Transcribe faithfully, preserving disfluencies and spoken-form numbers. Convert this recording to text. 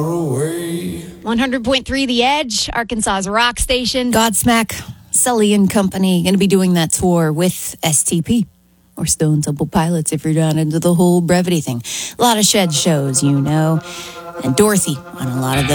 one hundred point three The Edge, Arkansas's rock station. Godsmack, Sully and Company, going to be doing that tour with S T P, or Stone Temple Pilots, if you're down into the whole brevity thing. A lot of Shed shows, you know, and Dorothy on a lot of those.